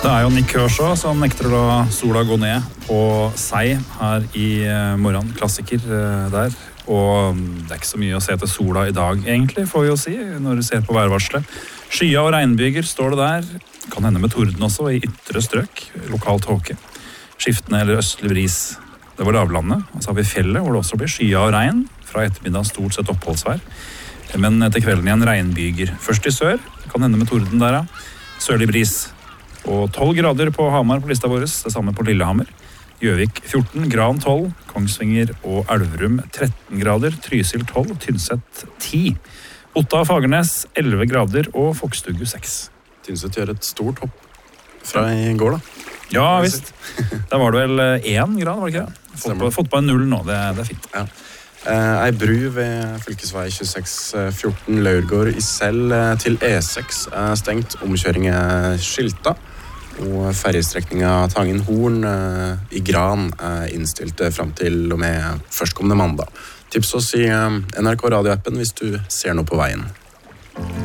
Det jo Nick Kershaw som nekter å la sola gå ned på seg her i morgen. Klassiker der. Og det ikke så mye å se til sola i dag, egentlig, får vi jo si, når du ser på værvarselet. Skya og regnbyger står det der. Kan hende med torden også, i ytre strøk. Lokal tåke. Skiftende eller østlig bris. Det var lavlandet. Og så har vi fjellet, hvor det også blir skya og regn. Fra ettermiddag stort sett oppholdsvær. Men etter kvelden igjen regnbyger. Først i sør. Kan hende med torden der, ja. Sørlig bris. Og 12 grader på Hamar på lista vår, det samme på Lillehammer. Gjøvik 14, Gran 12, Kongsvinger og Elverum 13 grader, Trysil 12, Tynset 10. Otta og Fagernes 11 grader og Fokstugu 6. Tynset gjør et stort hopp fra i går da. Ja, visst. Der var det vel 1 grad, var det ikke det? Fått på en 0 nå, det fint. Ja. Ei bru ved fylkesvei 2614 Laurgård i Sel til E6 stengt, omkjøring skilta. Og ferjestrekninga Tangen-Horn i Gran innstilt frem til og med førstkommende mandag. Tips oss i NRK radioappen hvis du ser noe på veien.